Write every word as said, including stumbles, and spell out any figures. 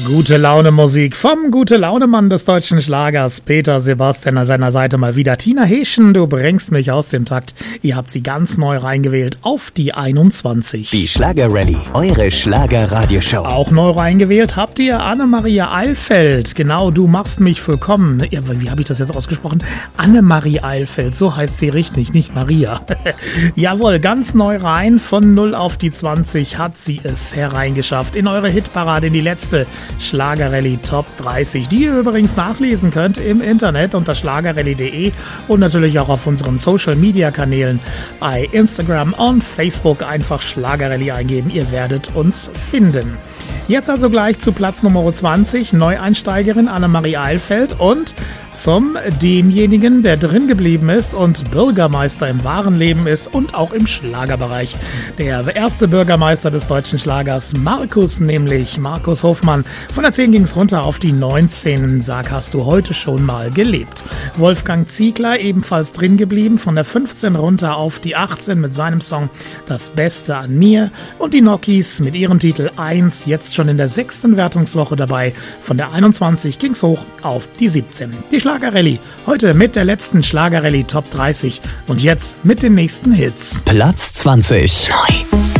Gute Laune Musik vom Gute Laune Mann des deutschen Schlagers Peter Sebastian an seiner Seite mal wieder. Tina Heeschen, du bringst mich aus dem Takt. Ihr habt sie ganz neu reingewählt auf die einundzwanzig. Die Schlager-Rallye, eure Schlager-Radioshow. Auch neu reingewählt habt ihr Annemarie Eilfeld. Genau, du machst mich vollkommen. Ja, wie habe ich das jetzt ausgesprochen? Annemarie Eilfeld, so heißt sie richtig, nicht Maria. Jawohl, ganz neu rein. Von null auf die zwanzig hat sie es hereingeschafft. In eure Hitparade, in die letzte Schlager-Rallye Top dreißig, die ihr übrigens nachlesen könnt im Internet unter schlagerrallye punkt de und natürlich auch auf unseren Social-Media-Kanälen bei Instagram und Facebook einfach Schlager-Rallye eingeben. Ihr werdet uns finden. Jetzt also gleich zu Platz Nummer zwanzig, Neueinsteigerin Annemarie Eilfeld und zum demjenigen, der drin geblieben ist und Bürgermeister im wahren Leben ist und auch im Schlagerbereich. Der erste Bürgermeister des deutschen Schlagers, Markus, nämlich Markus Hofmann. Von der zehn ging es runter auf die neunzehn. Sag, hast du heute schon mal gelebt? Wolfgang Ziegler ebenfalls drin geblieben, von der fünfzehn runter auf die achtzehn mit seinem Song Das Beste an mir. Und die Nokis mit ihrem Titel eins, jetzt schon in der sechsten Wertungswoche dabei. Von der einundzwanzig ging es hoch auf die siebzehn. Die Schlager-Rallye, heute mit der letzten Schlager-Rallye Top dreißig und jetzt mit den nächsten Hits. Platz zwanzig. Neu.